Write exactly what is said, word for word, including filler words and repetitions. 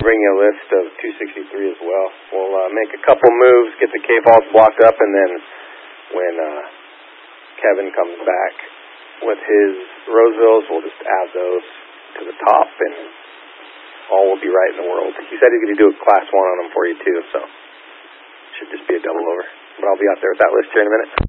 bring you a list of two sixty-three as well. We'll uh, make a couple moves, get the K-faults blocked up, and then when uh, Kevin comes back with his Rosevilles, we'll just add those to the top, and all will be right in the world. He said he's going to do a class one on them for you too, so should just be a double over. But I'll be out there with that list here in a minute.